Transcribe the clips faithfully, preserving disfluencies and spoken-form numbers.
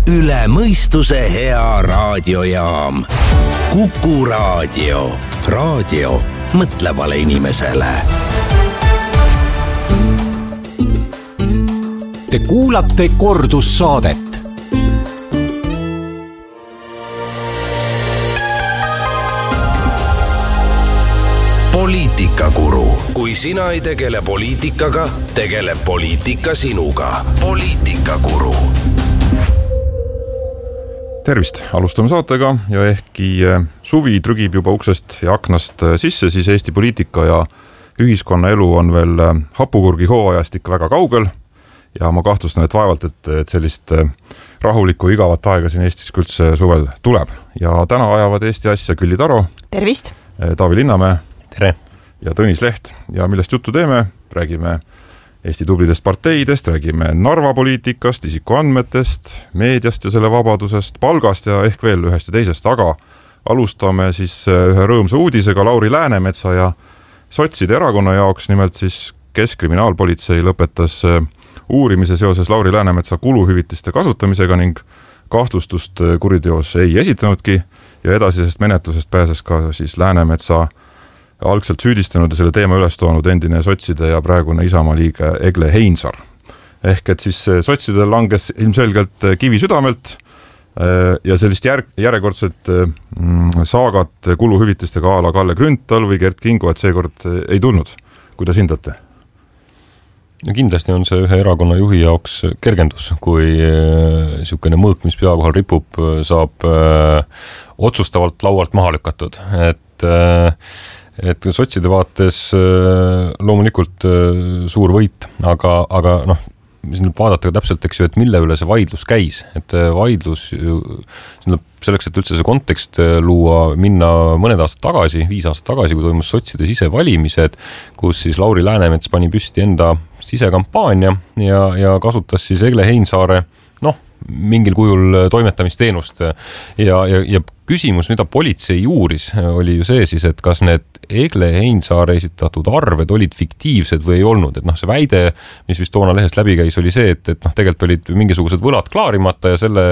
üle mõistuse hea raadiojaam. Kuku raadio. Raadio mõtlevale inimesele. Te kuulate kordussaadet. Poliitikakuru. Kui sina ei tegele poliitikaga, tegeleb poliitika sinuga. Poliitikakuru. Tervist, alustame saatega ja ehkki suvi trügib juba uksest ja aknast sisse, siis Eesti poliitika ja ühiskonnaelu on veel hapukurgi hooajast ikka väga kaugel ja ma kahtlustan, et vaevalt, et, et sellist rahulikku igavat aega siin Eestis üldse suvel tuleb. Ja täna ajavad Eesti asja Külli Taro. Tervist! Taavi Linnamäe. Tere! Ja Tõnis Leht. Ja millest juttu teeme? Räägime Eesti tublidest parteidest, räägime Narva poliitikast, isikuandmetest, meediast ja selle vabadusest, palgast ja ehk veel ühest ja teisest, aga alustame siis ühe rõõmsa uudisega Lauri Läänemetsa ja sotside erakonna jaoks, nimelt siis Keskkriminaalpolitsei lõpetas uurimise seoses Lauri Läänemetsa kuluhüvitiste kasutamisega ning kahtlustust kuriteos ei esitanudki ja edasisest menetlusest pääses ka siis Läänemetsa algselt süüdistanud ja selle teema üles toonud endine sotside ja praegune Isamaa liige Egle Heinzar. Ehk et siis sotsidel langes ilmselgelt kivi südamelt ja sellist jär- järjekordset saagat kuluhüvitistega a la Kalle Grünthal või Gert Kingo, et seekord ei tulnud. Kuidas hindate? No kindlasti on see ühe erakonna juhi jaoks kergendus, kui niisugune mõõk, mis pea kohal ripub, saab otsustavalt laualt maha lükatud. Et et sotside vaates loomulikult suur võit, aga, aga noh, siin vaadata täpselt, eks ju, et mille üle see vaidlus käis. Et vaidlus, selleks, et üldse see kontekst luua, minna mõned aastad tagasi, viis aastat tagasi, kui toimus sotside sisevalimised, kus siis Lauri Läänemets pani püsti enda sisekampaania ja, ja kasutas siis Egle Heinsaare, noh, mingil kujul toimetamisteenust ja, ja, ja küsimus, mida politsei uuris, oli ju see siis, et kas need Egle Heinsaare esitatud arved olid fiktiivsed või ei olnud. Et noh, see väide, mis vist toona lehest läbi käis, oli see, et, et noh, tegelikult olid mingisugused võlad klaarimata ja selle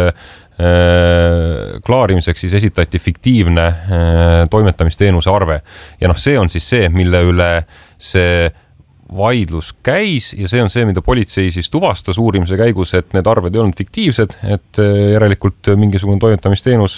äh, klaarimiseks siis esitati fiktiivne äh, toimetamisteenuse arve. Ja noh, see on siis see, mille üle see vaidlus käis ja see on see, mida politsei siis tuvastas uurimise käigus, et need arved ei olnud fiktiivsed, et järelikult mingisugune toimetamisteenus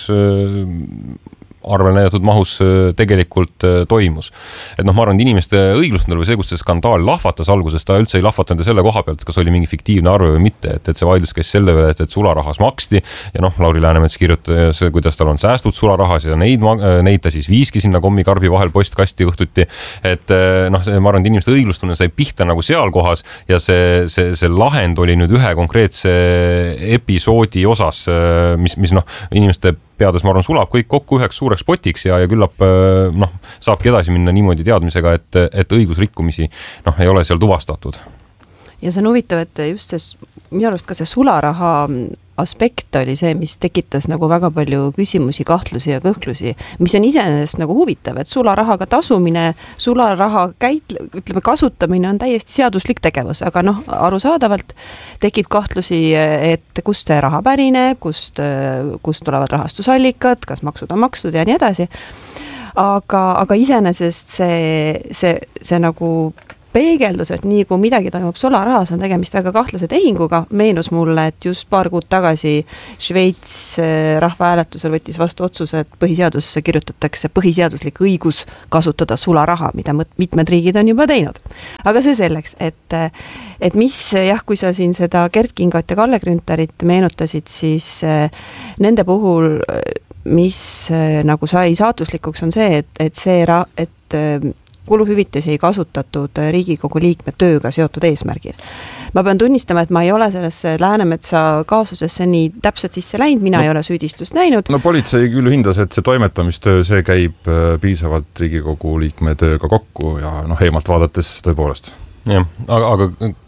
arvel näidatud mahus tegelikult toimus. Et noh, ma arvan, et inimeste õiglustunel või see, kus see skandaal lahvatas alguses, ta üldse ei lahvatanud selle koha pealt, kas oli mingi fiktiivne arve või mitte, et, et see vaidlus käis selle üle, et, et sularahas maksti ja noh, Lauri Läänemets kirjutas, kuidas tal on säästud sularahas ja neid, neid ta siis viiski sinna kommikarbi vahel postkasti õhtuti, et noh, ma arvan, et inimeste õiglustunel sai pihta nagu seal kohas ja see, see, see lahend oli nüüd ühe konkreetse episoodi osas, mis, mis noh, inimeste peades, ma arvan, sulab kõik kokku üheks suureks potiks ja, ja küllap noh, saabki edasi minna niimoodi teadmisega, et, et õigusrikkumisi noh, ei ole seal tuvastatud. Ja see on huvitav, et just see, minu arust ka see sularaha aspekt oli see, mis tekitas nagu väga palju küsimusi, kahtlusi ja kõhklusi, mis on iseenesest nagu huvitav, et sularahaga tasumine, sularaha käit, ütleme, kasutamine on täiesti seaduslik tegevus, aga noh, arusaadavalt tekib kahtlusi, et kust see raha pärine, kust, kust tulevad rahastusallikad, kas maksud on maksud ja nii edasi. Aga, aga iseenesest see, see, see nagu peegeldus, et nii kui midagi toimub sularahas, on tegemist väga kahtlase tehinguga. Meenus mulle, et just paar kuud tagasi Šveits rahvahääletusel võttis vastu otsuse, et põhiseadusse kirjutatakse põhiseaduslik õigus kasutada sularaha, mida mitmed riigid on juba teinud. Aga see selleks, et, et mis, jah, kui sa siin seda Gert Kingot ja Kalle Grünthalit meenutasid, siis nende puhul, mis nagu sai saatuslikuks, on see, et, et see, ra- et kuluhüvitisi ei kasutatud Riigikogu liikme tööga seotud eesmärgil. Ma pean tunnistama, et ma ei ole sellesse Läänemetsa kaasusesse nii täpselt sisse läinud, mina no, ei ole süüdistust näinud. No politsei küll hindas, et see toimetamistöö, see käib piisavalt Riigikogu liikme tööga kokku ja noh, eemalt vaadates tõepoolest. Jah, aga, aga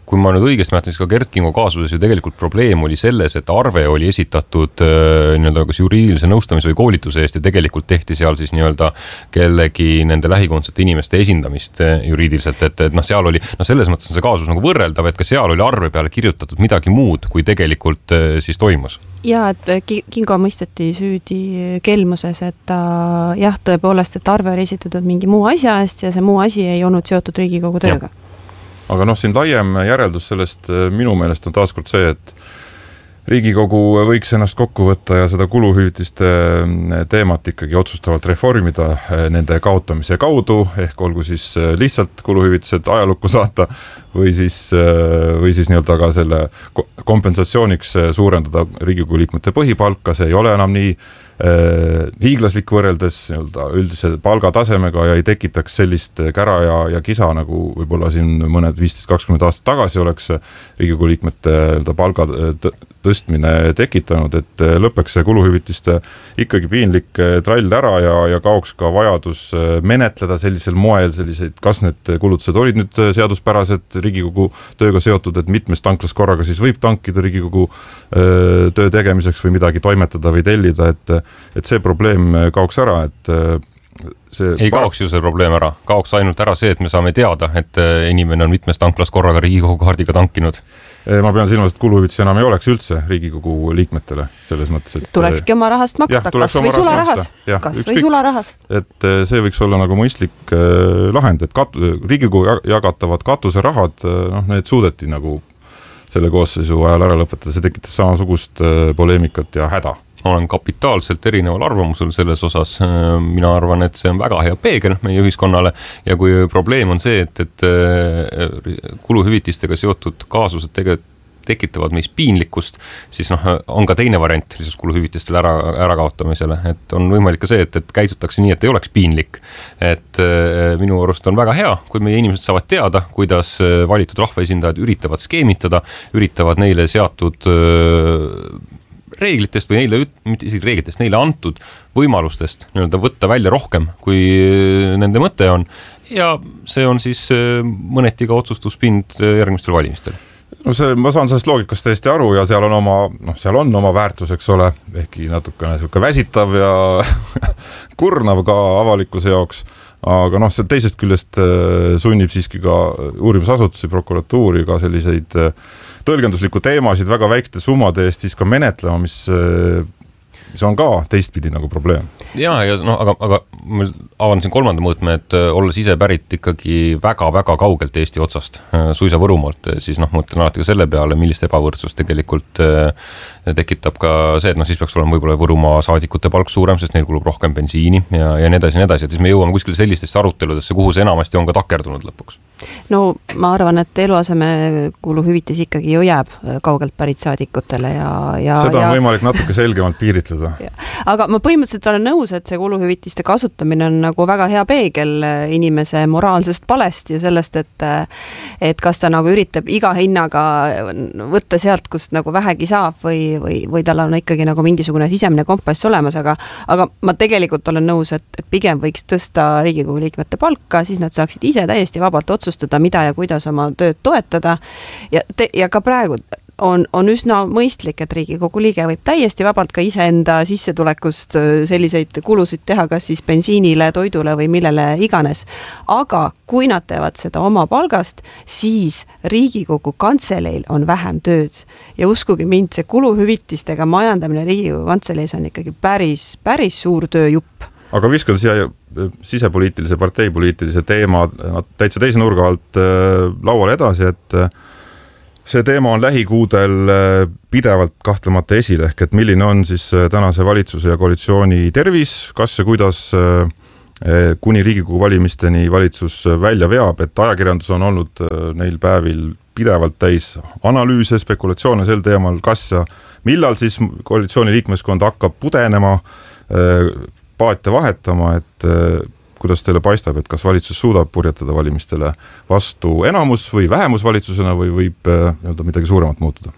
kui ma nüüd õigesti mäletan, siis ka Gert Kingo kaasuses ju tegelikult probleem oli selles, et arve oli esitatud nii-öelda kas juriidilise nõustamise või koolituse eest ja tegelikult tehti seal siis nii-öelda kellegi nende lähikondsete inimeste esindamist juriidiliselt, et, et noh, seal oli, noh selles mõttes on see kaasus nagu võrreldav, et ka seal oli arve peale kirjutatud midagi muud, kui tegelikult siis toimus. Ja, et Kingo mõisteti süüdi kelmuses, et ta jah, tõepoolest, et arve oli esitatud mingi muu asja eest ja see muu asi ei olnud seotud Riigikogu tööga. Ja. Aga noh, siin laiem järeldus sellest minu meelest on taaskord see, et Riigikogu võiks ennast kokku võtta ja seda kuluhüvitiste teemat ikkagi otsustavalt reformida nende kaotamise kaudu, ehk olgu siis lihtsalt kuluhüvitised ajalukku saata või siis, või siis nii-öelda ka selle kompensatsiooniks suurendada Riigikogu liikmete põhipalka, see ei ole enam nii hiiglaslik võrreldes üldise palgatasemega ja ei tekitaks sellist kära ja, ja kisa, nagu võib-olla siin mõned viisteist kakskümmend aastat tagasi oleks Riigikogu liikmete palga tõstmine tekitanud, et lõpeks see kuluhüvitiste ikkagi piinlik trall ära ja, ja kaoks ka vajadus menetleda sellisel moel selliseid, kas need kulutused olid nüüd seaduspärased Riigikogu tööga seotud, et mitmes tanklas korraga siis võib tankida Riigikogu töö tegemiseks või midagi toimetada või tellida, et et see probleem kaoks ära, et see ei kaoks ju see probleem ära, kaoks ainult ära see, et me saame teada, et inimene on mitmes tanklas korraga Riigikogu kaardiga tankinud. Ma pean silmas, et kuluhüvitisi enam ei oleks üldse Riigikogu liikmetele selles mõttes, et tulekski oma rahast maksta, kas või sularahas, kas või sularahas. Et see võiks olla nagu mõistlik lahend, et kat- Riigikogu jagatavad katuserahad, noh, need suudeti nagu selle koosseisu ajal ära lõpetada, see tekitas samasugust poleemikat ja häda. Ma olen kapitaalselt erineval arvamusel selles osas. Mina arvan, et see on väga hea peegel meie ühiskonnale ja kui probleem on see, et, et kuluhüvitistega seotud kaasused tegelikult tekitavad meis piinlikkust, siis noh, on ka teine variant lisaks kuluhüvitistele ära, ära kaotamisele, et on võimalik ka see, et, et käitutakse nii, et ei oleks piinlik. Et minu arust on väga hea, kui meie inimesed saavad teada, kuidas valitud rahvaesindajad üritavad skeemitada, üritavad neile seatud reeglitest või neile, mitte isegi reeglitest, neile antud võimalustest nii-öelda võtta välja rohkem, kui nende mõte on ja see on siis mõneti ka otsustuspind järgmistel valimistel. No see, ma saan sellest loogikast täiesti aru ja seal on oma, noh, seal on oma väärtus, eks ole, ehkki natukene selline väsitav ja kurnav ka avalikkuse jaoks, aga noh, see teisest küljest sunnib siiski ka uurimisasutusi, prokuratuuri ka selliseid tõlgendusliku teemasid väga väikeste summade eest siis ka menetlema, mis, mis on ka teistpidi nagu probleem. Ja, ja no, aga, aga ma avan siin kolmanda mõõtme, et olles ise pärit ikkagi väga-väga kaugelt Eesti otsast, suisa Võrumaalt, siis noh, mõtlen alati ka selle peale, millist ebavõrdsust tegelikult tekitab ka see, et noh, siis peaks olema võib-olla Võrumaa saadikute palk suurem, sest neil kulub rohkem bensiini ja, ja nii edasi, nii edasi, et siis me jõuame kuskil sellistesse aruteludesse, kuhu see enamasti on ka takerdunud lõpuks. No ma arvan, et eluaseme kuluhüvitis ikkagi ju jääb kaugelt pärit saadikutele ja, ja seda on ja... võimalik natuke selgemalt piiritleda. Aga ma põhimõtteliselt olen nõus, et see kuluhüvitiste kasutamine on nagu väga hea peegel inimese moraalsest palest ja sellest, et et kas ta nagu üritab iga hinnaga võtta sealt, kust nagu vähegi saab või, või, või tal on ikkagi nagu mingisugune sisemine kompass olemas, aga, aga ma tegelikult olen nõus, et pigem võiks tõsta Riigikogu liikmete palka, siis nad saaksid ise täiesti vabalt otsustada, mida ja kuidas oma tööd toetada ja, te, ja ka praegu on, on üsna mõistlik, et Riigikogu liige võib täiesti vabalt ka iseenda sissetulekust selliseid kulusid teha, kas siis bensiinile, toidule või millele iganes. Aga kui nad teevad seda oma palgast, siis Riigikogu kantseleil on vähem tööd. Ja uskugi mind, see kuluhüvitistega majandamine Riigikogu kantseleis on ikkagi päris, päris suur tööjupp. Aga viskada siia sisepoliitilise, parteipoliitilise teema täitsa teise nurga alt lauale edasi, et see teema on lähikuudel pidevalt kahtlemata esile, ehk et milline on siis tänase valitsuse ja koalitsiooni tervis, kas ja kuidas kuni Riigikogu valimisteni valitsus välja veab, et ajakirjandus on olnud neil päevil pidevalt täis analüüse, spekulatsioone sel teemal, kas ja millal siis koalitsiooni liikmeskond hakkab pudenema, paate vahetama, et kuidas teile paistab, et kas valitsus suudab purjetada valimistele vastu enamus või vähemusvalitsusena või võib nii-öelda midagi suuremat muutuda?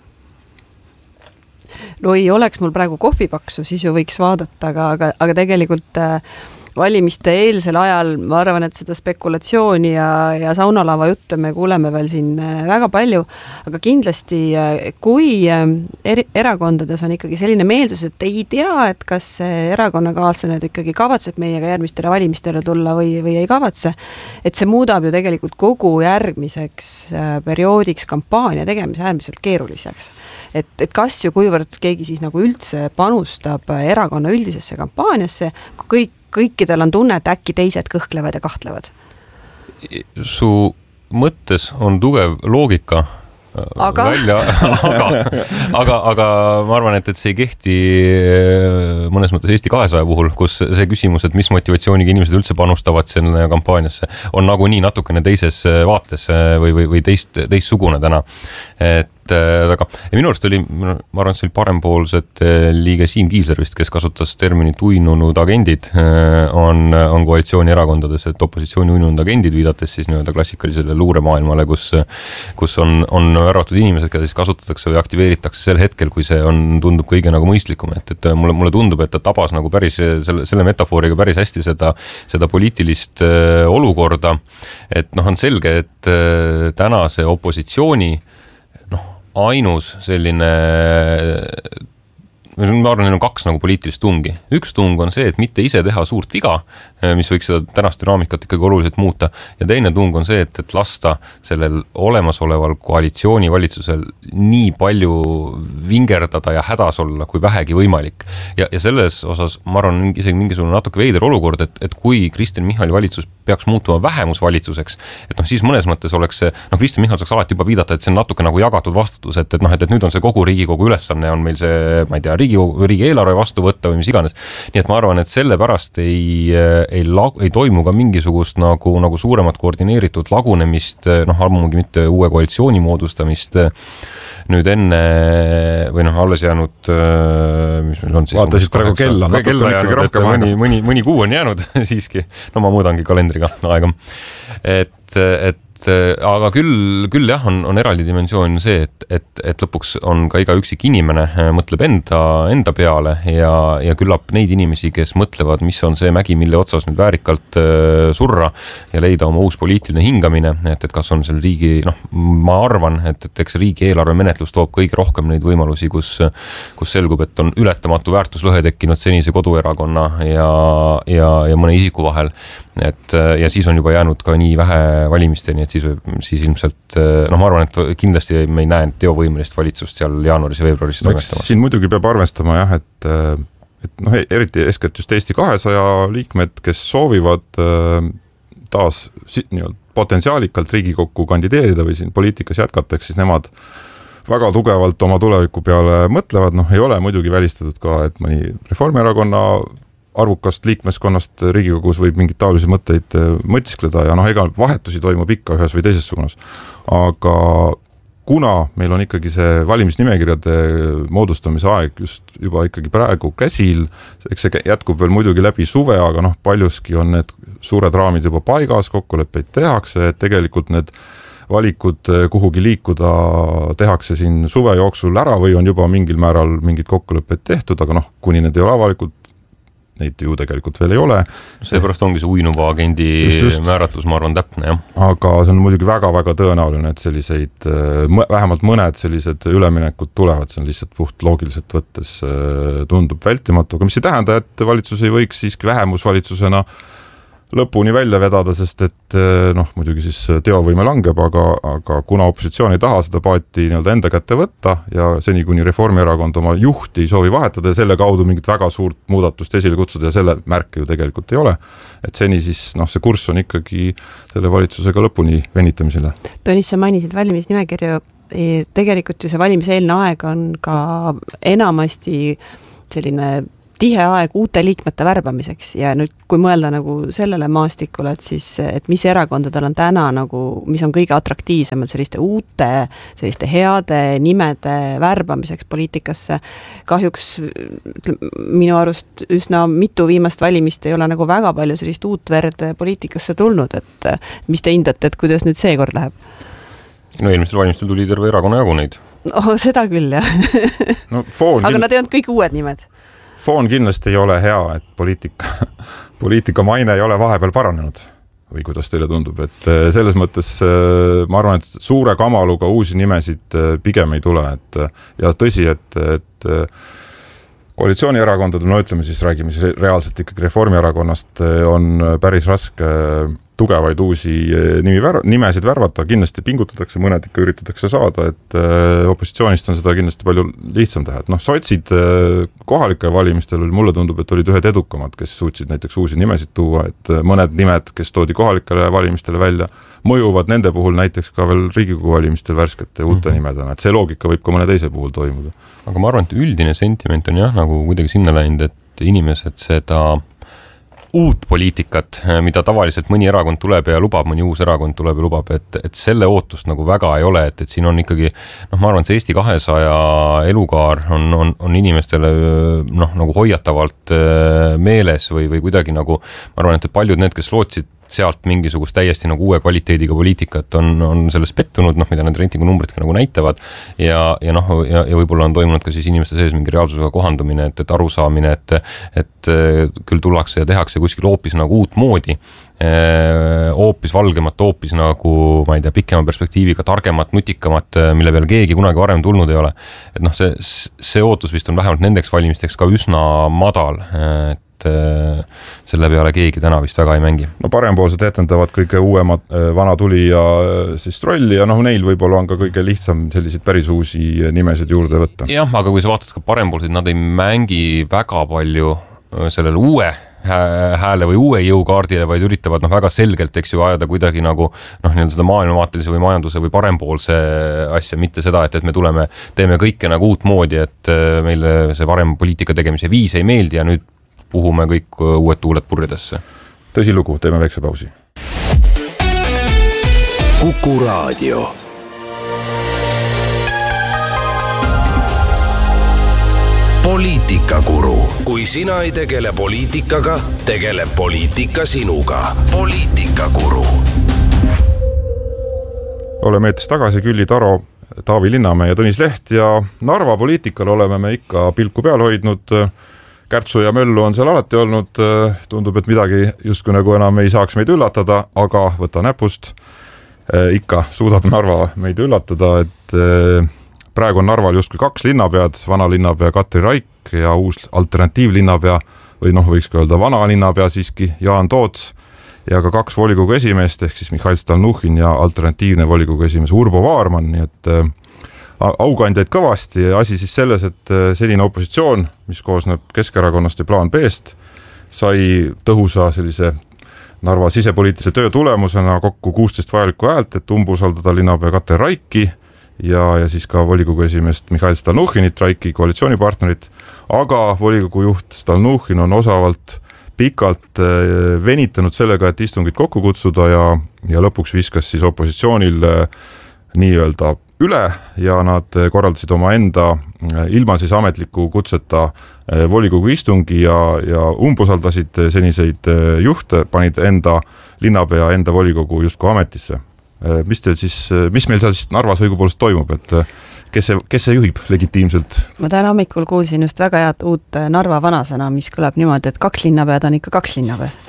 No ei oleks mul praegu kohvipaksu, siis ju võiks vaadata, aga, aga, aga tegelikult valimiste eelsel ajal, ma arvan, et seda spekulatsiooni ja, ja saunalava jutte me kuuleme veel siin väga palju, aga kindlasti kui eri, erakondades on ikkagi selline meeldus, et ei tea, et kas see erakonnakaaslane ikkagi kavatseb meiega järgmistele valimistele tulla või, või ei kavatse, et see muudab ju tegelikult kogu järgmiseks perioodiks kampaania tegemise äärmiselt keeruliseks. Et, et kas ju kuivõrd keegi siis nagu üldse panustab erakonna üldisesse kampaaniasse, kui kõik, kõikidel on tunne, et äkki teised kõhklevad ja kahtlevad? Su mõttes on tugev loogika, aga välja, aga, aga, aga ma arvan, et, et see ei kehti mõnes mõttes Eesti kahesaja puhul, kus see küsimus, et mis motivatsiooniga inimesed üldse panustavad selle kampaaniasse, on nagunii natukene teises vaates või, või, või teist, teistsugune täna. Et aga minu arust oli, ma arvan, et see oli parempoolsed liige Siim Kiisler vist, kes kasutas terminit uinunud agendid, on, on koalitsioonierakondades, et opositsiooni uinunud agendid, viidates siis nii-öelda klassikalisele luuremaailmale, kus, kus on, on värvatud inimesed, keda siis kasutatakse või aktiveeritakse sel hetkel, kui see on, tundub kõige nagu mõistlikum, et, et mulle, mulle tundub, et ta tabas nagu päris selle, selle metafooriga päris hästi seda, seda poliitilist olukorda, et noh, on selge, et tänase opositsiooni noh, ainus selline, ma arvan, neil on kaks nagu poliitilist tungi. Üks tung on see, et mitte ise teha suurt viga, mis võiks seda tänast dünaamikat ikkagi oluliselt muuta, ja teine tung on see, et, et lasta sellel olemasoleval koalitsioonivalitsusel nii palju vingerdada ja hädas olla, kui vähegi võimalik. Ja, ja selles osas, ma arvan, isegi mingisugune natuke veider olukord, et, et kui Kristen Michali valitsus peaks muutuma vähemusvalitsuseks, et noh, siis mõnes mõttes oleks see, noh, Kristen Michal saaks alati juba viidata, et see on natuke nagu jagatud vastutus, et, et noh, et, et nüüd on see kogu Riigikogu ülesanne, on meil see, ma ei tea, Riigikogu, riigi eelarve vastu võtta või mis iganes. Nii et ma arvan, et selle pärast ei, ei, ei toimu ka mingisugust nagu, nagu suuremat koordineeritud lagunemist, noh, ammugi mitte uue koalitsiooni moodustamist nüüd enne või noh, alles jäänud, mis meil on siis vaatasid praegu kella, kella jäänud, et mõni, mõni, mõni kuu on jäänud siiski, no ma muudangi kalendriga aega, et, et aga küll, küll jah, on, on eraldi dimensioon see, et, et, et lõpuks on ka iga üksik inimene mõtleb enda, enda peale ja, ja küllap neid inimesi, kes mõtlevad, mis on see mägi, mille otsas nüüd väärikalt surra ja leida oma uus poliitiline hingamine, et, et kas on seal riigi, noh, ma arvan, et, et eks riigi eelarve menetlus toob kõige rohkem neid võimalusi, kus, kus selgub, et on ületamatu väärtuslõhe tekkinud senise koduerakonna ja, ja, ja mõne isiku vahel. Et, ja siis on juba jäänud ka nii vähe valimisteni, et siis, siis ilmselt, noh, ma arvan, et kindlasti me ei näe teovõimelist valitsust seal jaanuaris ja veebruaris toimetamas. Siin muidugi peab arvestama jah, et, et noh, eriti eeskätt just Eesti kahesaja liikmed, kes soovivad taas potentsiaalikalt Riigikokku kandideerida või siin poliitikas jätkata, siis nemad väga tugevalt oma tuleviku peale mõtlevad, noh, ei ole muidugi välistatud ka, et mõni Reformierakonna arvukast liikmeskonnast Riigikogus võib mingit taolisi mõtteid mõtiskleda ja noh, ega vahetusi toimub ikka ühes või teises suunas. Aga kuna meil on ikkagi see valimisnimekirjade moodustamise aeg just juba ikkagi praegu käsil, eks see jätkub veel muidugi läbi suve, aga noh, paljuski on need suured raamid juba paigas, kokkuleppeid tehakse, et tegelikult need valikud kuhugi liikuda tehakse siin suve jooksul ära või on juba mingil määral mingid kokkuleppeid tehtud, aga noh, kuni need ei ole avalikult, neid ju tegelikult veel ei ole. Seepärast ongi see uinuva agendi just, just. määratlus, ma arvan, täpne, jah. Aga see on muidugi väga-väga tõenäoline, et selliseid, vähemalt mõned sellised üleminekud tulevad, see on lihtsalt puht loogiliselt võttes tundub vältimatu, aga mis ei tähenda, et valitsus ei võiks siiski vähemusvalitsusena lõpuni välja vedada, sest et noh, muidugi siis teovõime langeb, aga, aga kuna opositsioon ei taha seda paati nii-öelda enda kätte võtta ja seni kuni Reformierakond oma juhti ei soovi vahetada ja selle kaudu mingit väga suurt muudatust esile kutsuda ja selle märke ju tegelikult ei ole, et seni siis noh, see kurss on ikkagi selle valitsusega lõpuni venitamisele. Tõnis, sa mainisid valimisnimekirju, tegelikult ju see valimiseelne aeg on ka enamasti selline tihe aeg uute liikmete värbamiseks ja nüüd, kui mõelda nagu sellele maastikule, et siis, et mis erakondadel on täna nagu, mis on kõige atraktiivsemad selliste uute, selliste heade nimede värbamiseks poliitikasse, kahjuks minu arust üsna mitu viimast valimist ei ole nagu väga palju sellist uut verd poliitikasse tulnud, et mis te hindate, et kuidas nüüd seekord läheb? No eelmistel valimistel tuli terve erakonna jagu neid. No seda küll, jah. No, foon aga nad ei olnud kõik uued nimed. Foon kindlasti ei ole hea, et poliitika, poliitika maine ei ole vahepeal paranenud või kuidas teile tundub, et selles mõttes ma arvan, et suure kamaluga uusi nimesid pigem ei tule, et ja tõsi, et, et koalitsioonierakondadel, no ütleme siis, räägime siis reaalselt ikkagi Reformierakonnast, on päris raske tugevaid uusi nimi vär, nimesid värvata, kindlasti pingutatakse, mõned ikka üritatakse saada, et opositsioonist on seda kindlasti palju lihtsam teha, et noh, sotsid kohalikel valimistel oli, mulle tundub, et olid ühed edukamad, kes suutsid näiteks uusi nimesid tuua, et mõned nimed, kes toodi kohalikele valimistele välja, mõjuvad nende puhul näiteks ka veel Riigikogu valimistel värskete uute mm-hmm. nimedena, et see loogika võib ka mõne teise puhul toimuda. Aga ma arvan, et üldine sentiment on jah, nagu kuidagi sinna läinud, et inimesed seda uut poliitikat, mida tavaliselt mõni erakond tuleb ja lubab, mõni uus erakond tuleb ja lubab, et, et selle ootust nagu väga ei ole, et, et siin on ikkagi, noh, ma arvan, et see Eesti kahesaja elukaar on, on, on inimestele noh, nagu hoiatavalt meeles või, või kuidagi nagu, ma arvan, et paljud need, kes lootsid sealt mingisugust täiesti nagu uue kvaliteediga poliitikat on, on sellest pettunud, noh, mida need reitingunumbrid nagu näitavad ja, ja noh, ja, ja võib-olla on toimunud ka siis inimeste sees mingi reaalsusega kohandumine, et, et arusaamine, et, et küll tullakse ja tehakse kuskil hoopis nagu uut moodi, hoopis valgemat, hoopis nagu, ma ei tea, pikema perspektiiviga, targemat, nutikamat, mille peale keegi kunagi varem tulnud ei ole. Et noh, see, see ootus vist on vähemalt nendeks valimisteks ka üsna madal, et selle peale keegi täna vist väga ei mängi. No parempoolsed etendavad kõige uuemad vana tuli ja siis rolli ja noh, neil võib-olla on ka kõige lihtsam selliseid päris uusi nimesid juurde võtta. Jah, aga kui sa vaatad ka parempoolsed, nad ei mängi väga palju sellele uue hääle või uue jõukaardile, vaid üritavad noh, väga selgelt, eks ju, ajada kuidagi nagu noh, nii-öelda seda maailmavaatelise või majanduse või parempoolse asja, mitte seda, et, et me tuleme, teeme kõike nagu uut moodi, et meile see varem poliitika tegemise viis ei meeldi ja nüüd puhume kõik uued tuuled purjedesse. Tõsi lugu, teeme väikse pausi. Kuku Raadio. Poliitikakuru. Kui sina ei tegele poliitikaga, tegeleb poliitika sinuga. Poliitikakuru. Oleme eetris tagasi, Külli Taro, Taavi Linnamäe ja Tõnis Leht ja Narva poliitikal oleme me ikka pilku peal hoidnud. Kärtsu ja möllu on seal alati olnud, tundub, et midagi justkui nagu enam ei saaks meid üllatada, aga võta näpust, ikka suudab Narva meid üllatada, et praegu on Narval justkui kaks linnapead, vana linnapea Katri Raik ja uus alternatiivlinnapea või noh, võiks ka öelda vana linnapea siiski, Jaan Toots ja ka kaks volikogu esimeest ehk siis Mihhail Stalnuhhin ja alternatiivne volikogu esimees Urbo Vaarman, nii et aukandjaid kõvasti ja asi siis selles, et selline opositsioon, mis koosneb Keskerakonnast ja plaan B-st, sai tõhusa sellise Narva sisepoliitilise töö tulemusena kokku kuusteist vajalikku häält, et umbusaldada linnapea Katri Raiki ja, ja siis ka volikogu esimeest Mihhail Stalnuhhinit, Raiki koalitsioonipartnerit, aga volikogu juht Stalnuhhin on osavalt pikalt venitanud sellega, et istungid kokku kutsuda ja, ja lõpuks viskas siis opositsioonil nii-öelda üle ja nad korraldasid oma enda ilma siis ametliku kutseta volikogu istungi ja, ja umbusaldasid seniseid juhte, panid enda linnapea enda volikogu justkui ametisse. Mis teil siis, mis meil seal siis Narvas õigupoolest toimub, et kes see, kes see juhib legitiimselt? Ma täna hommikul kuulsin just väga head uut Narva vanasõna, mis kõlab niimoodi, et kaks linnapead on ikka kaks linnapead.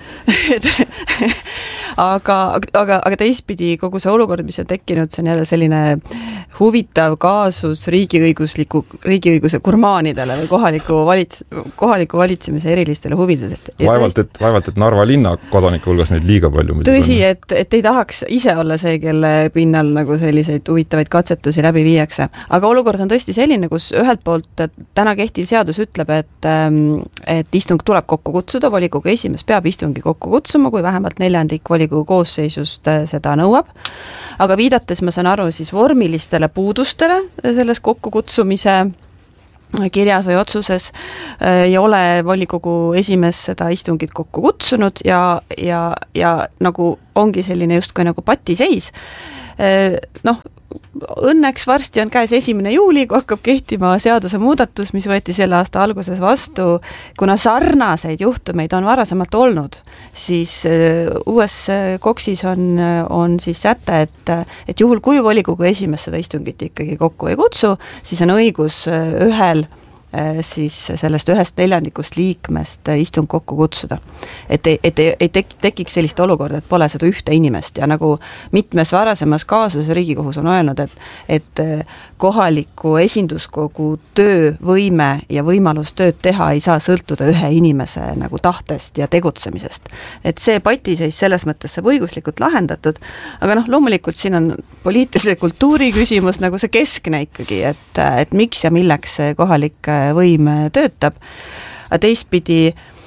aga, aga, aga teistpidi kogu see olukord, mis on tekkinud, see on jälle selline huvitav kaasus riigiõigusliku, riigiõiguse kurmaanidele või kohaliku, valits, kohaliku valitsemise erilistele huvidest. Vaevalt, et, vaevalt, et Narva linna kodanike hulgas neid liiga palju. Tõsi, et, et ei tahaks ise olla see, kelle pinnal nagu selliseid huvitavaid katsetusi läbi viiakse. Aga olukord on tõesti selline, kus ühelt poolt täna kehtiv seadus ütleb, et, et istung tuleb kokku kutsuda, volikogu esimees peab istungi kokku kutsuma, kui vähemalt neljandik volikogu koosseisust seda nõuab. Aga viidates, ma saan aru, siis vormilistele puudustele selles kokkukutsumise kirjas või otsuses ei ole volikogu esimees seda istungit kokku kutsunud ja, ja, ja nagu ongi selline justkui nagu patiseis. Noh, õnneks varsti on käes esimene juuli, kui hakkab kehtima seaduse muudatus, mis võeti selle aasta alguses vastu, kuna sarnaseid juhtumeid on varasemalt olnud, siis uues koksis on, on siis säte, et, et juhul kui volikogu esimees seda istungit ikkagi kokku ei kutsu, siis on õigus ühel siis sellest ühest neljandikust liikmest istung kokku kutsuda. Et ei, et ei, ei tek, tekiks sellist olukorda, et pole seda ühte inimest ja nagu mitmes varasemas kaasus Riigikohus on öelnud, et, et kohaliku esinduskogu töövõime ja võimalus tööd teha ei saa sõltuda ühe inimese nagu tahtest ja tegutsemisest. Et see patiseis selles mõttes saab õiguslikult lahendatud, aga noh, loomulikult siin on poliitilise kultuuri küsimus nagu see keskne ikkagi, et, et miks ja milleks see kohalik võim töötab. Aga teistpidi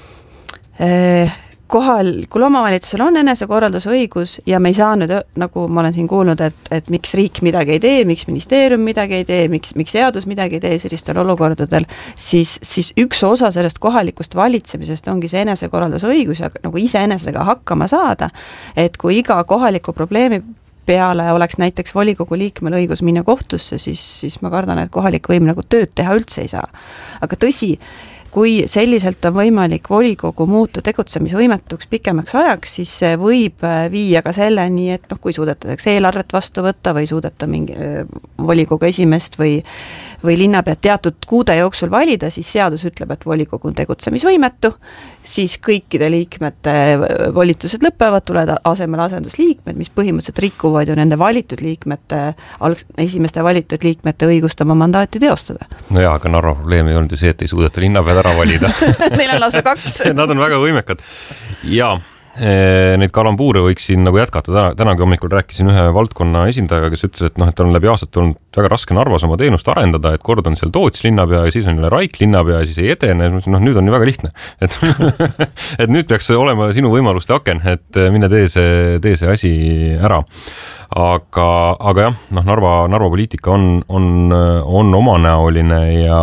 eh, kohalikul omavalitsusel on enesekorraldusõigus ja me ei saa nüüd, nagu ma olen siin kuulnud, et, et miks riik midagi ei tee, miks ministeerium midagi ei tee, miks, miks seadus midagi ei tee sellistel olukordadel, siis, siis üks osa sellest kohalikust valitsemisest ongi see enesekorraldusõigus ja nagu iseenesega hakkama saada, et kui iga kohaliku probleemi peale oleks näiteks volikogu liikmel õigus minna kohtusse, siis, siis ma kardan, et kohalik võim nagu tööd teha üldse ei saa. Aga tõsi, kui selliselt on võimalik volikogu muuta tegutsemisvõimetuks pikemaks ajaks, siis see võib viia ka selleni, et noh, kui suudetakse eelarvet vastu võtta või suudeta mingi volikogu esimest või, või linnapead teatud kuude jooksul valida, siis seadus ütleb, et volikogu on tegutsemisvõimetu, siis kõikide liikmete volitused lõpevad, tulevad asemel asendusliikmed, mis põhimõtteliselt rikuvad ju nende valitud liikmete, esimeste valitud liikmete õigust oma mandaati teostada. No jaa, aga Narva probleem ei olnud ju see, et ei suudeta linnapead ära valida. Neil on lausa kaks. Nad on väga võimekad. Jaa, neid kalambuure võiks siin nagu jätkata. Täna, tänagi hommikul rääkisin ühe valdkonna esindajaga, kes ütles, et noh, et on läbi aastat olnud väga raske Narvas oma teenust arendada, et kord on seal Toots linnapea ja siis on jälle Raik linnapea ja siis ei edene. Noh, nüüd on ju väga lihtne. Et, et nüüd peaks olema sinu võimaluste aken, et mine tee see, tee see asi ära. Aga, aga jah, noh, Narva, Narva poliitika on, on, on omanäoline ja,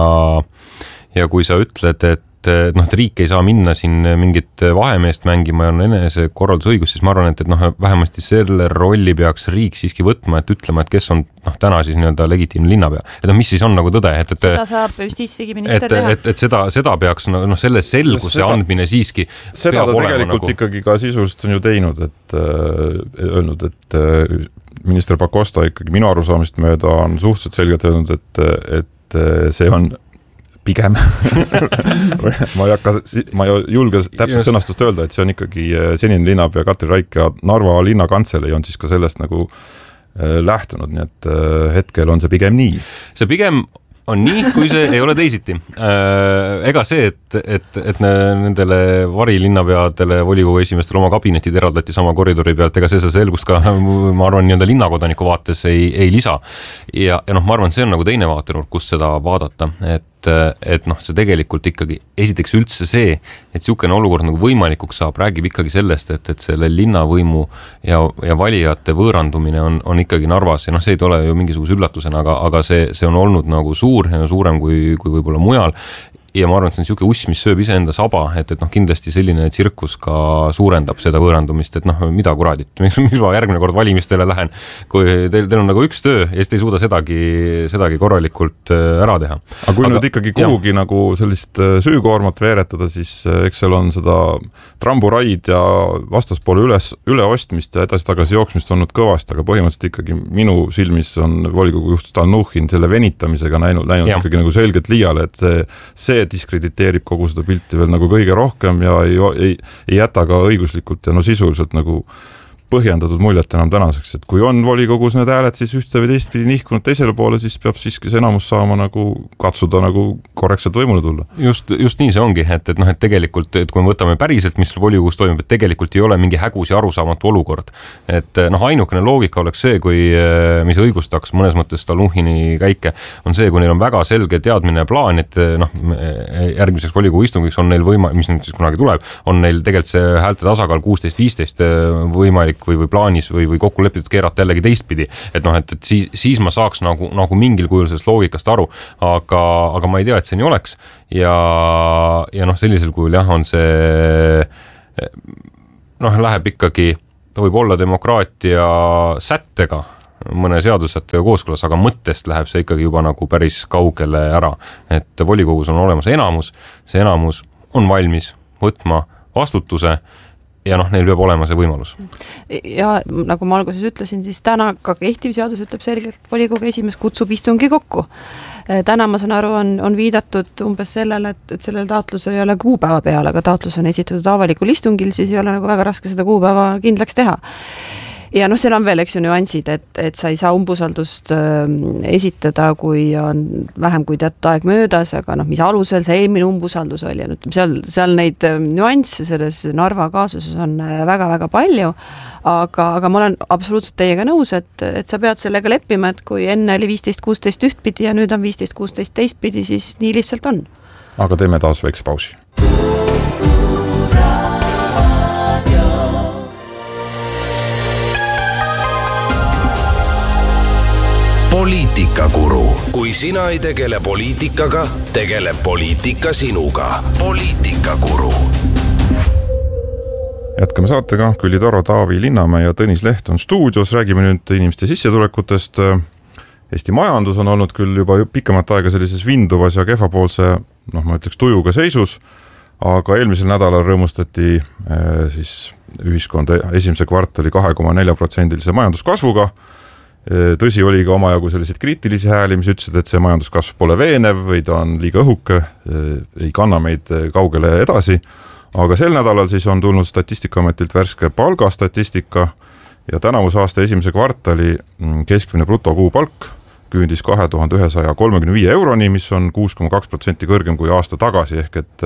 ja kui sa ütled, et noh, et riik ei saa minna siin mingit vahemeest mängima ja on enesekorraldusõigus, siis ma arvan, et, et noh, vähemasti selle rolli peaks riik siiski võtma, et ütlema, et kes on noh, täna siis nii-öelda legitiimne linnapea. Et noh, mis siis on nagu tõde? Et, et, seda saab justiitsdigiminister teha. Et, et seda, seda peaks noh, selle selguse seda, andmine siiski seda ta tegelikult nagu... ikkagi ka sisuliselt on ju teinud, et äh, öelnud, et äh, minister Pakosta ikkagi minu arusaamist mööda on suhteliselt selgelt öelnud, et, et see on pigem ma ei hakka, ma ei julge täpselt Just. sõnastust öelda, et see on ikkagi senine linnapea Katri Raik ja Narva linnakantselei on siis ka sellest nagu lähtunud, nii et hetkel on see pigem nii. See pigem on nii, kui see ei ole teisiti. Ega see, et, et, et nendele varilinnapeadele volikogu esimestele oma kabinetid eraldati sama koridori pealt, ega see see selgust ka, ma arvan, nii-öelda linnakodaniku vaates ei, ei lisa. Ja, ja noh, ma arvan, see on nagu teine vaatenurk, kus seda vaadata, et et noh, see tegelikult ikkagi esiteks üldse see, et niisugune olukord nagu võimalikuks saab, räägib ikkagi sellest, et, et selle linnavõimu ja, ja valijate võõrandumine on, on ikkagi Narvas ja noh, see ei tole ju mingisuguse üllatusena, aga, aga see, see on olnud nagu suur ja suurem kui, kui võib-olla mujal. Ja ma arvan, et see on niisugune uss, mis sööb iseenda saba, et, et noh, kindlasti selline tsirkus ka suurendab seda võõrandumist, et noh, mida kuradit, miks, miks ma järgmine kord valimistele lähen, kui teil, teil on nagu üks töö ja siis te ei suuda sedagi, sedagi korralikult ära teha. Aga kui aga, nüüd ikkagi kuhugi jah. Nagu sellist süükoormat veeretada, siis eks seal on seda tramburaid ja vastaspoole üles, üleostmist ja edasi-tagasi jooksmist olnud kõvast, aga põhimõtteliselt ikkagi minu silmis on volikogu juht Stalnuhhin selle venitamisega näinud, näinud ikkagi nagu selgelt liiale, et see, see diskrediteerib kogu seda pilti veel nagu kõige rohkem ja ei, ei, ei jäta ka õiguslikult ja no sisuliselt nagu põhjendatud muljet enam tänaseks, et kui on volikogus need hääled siis ühte või teistpidi nihkunud teisele poole, siis peab siiski see enamus saama nagu katsuda nagu korrektselt võimule tulla. Just, just nii see ongi, et, et noh, et tegelikult, et kui me võtame päriselt, mis volikogus toimub, et tegelikult ei ole mingi hägus ja arusaamatu olukord. Et noh, ainukene loogika oleks see, kui, mis õigustaks mõnes mõttes Stalnuhhini käike, on see, kui neil on väga selge teadmine ja plaan, et noh, järgmiseks volikogu istungiks on neil võima, mis nüüd siis kunagi tuleb, on neil tegelikult see häälte tasakaal kuusteist viisteist võimalik või, või plaanis või, või kokku lepitud keerata jällegi teistpidi, et noh, et, et siis, siis ma saaks nagu, nagu mingil kujul sellest loogikast aru, aga, aga ma ei tea, et see nii oleks ja, ja noh, sellisel kujul jah, on see noh, läheb ikkagi, ta võib olla demokraatia sättega, mõne seadusättega kooskõlas, aga mõttest läheb see ikkagi juba nagu päris kaugele ära, et volikogus on olemas enamus, see enamus on valmis võtma vastutuse ja noh, neil peab olema see võimalus. Ja nagu ma alguses ütlesin, siis täna ka kehtiv seadus ütleb selgelt, volikogu esimees kutsub istungi kokku. Täna ma saan aru, on, on viidatud umbes sellele, et, et sellel taotlusel ei ole kuupäeva peal, aga taotlus on esitatud avalikul istungil, siis ei ole nagu väga raske seda kuupäeva kindlaks teha. Ja noh, seal on veel, eks ju, nüansid, et, et sa ei saa umbusaldust äh, esitada, kui on vähem kui teatud aeg möödas, aga noh, mis alusel see eelmine umbusaldus oli, ja nüüd seal, seal neid nüansse selles Narva kaasuses on väga-väga palju, aga, aga ma olen absoluutselt teiega nõus, et, et sa pead sellega leppima, et kui enne oli viisteist kuusteist ühtpidi ja nüüd on viisteist kuusteist teistpidi, siis nii lihtsalt on. Aga teeme taas väikse pausi. Poliitikakuru. Kui sina ei tegele poliitikaga, tegeleb poliitika sinuga. Poliitikakuru. Jätkame saatega. Külli Taro, Taavi Linnamäe ja Tõnis Leht on stuudios. Räägime nüüd inimeste sissetulekutest. Eesti majandus on olnud küll juba pikemat aega sellises vinduvas ja kehvapoolse, noh ma ütleks, tujuga seisus, aga eelmisel nädalal rõõmustati eh, siis ühiskond esimese kvartali kahe koma nelja protsendilise majanduskasvuga. Tõsi oli ka omajagu selliseid kriitilisi hääli, mis ütlesid, et see majanduskasv pole veenev või ta on liiga õhuke, ei kanna meid kaugele edasi. Aga sel nädalal siis on tulnud Statistikaametilt värske palgastatistika ja tänavuse aasta esimese kvartali keskmine brutokuupalk küündis kahe tuhande ühesaja kolmekümne viie euroni, mis on kuus koma kaks protsenti kõrgem kui aasta tagasi, ehk et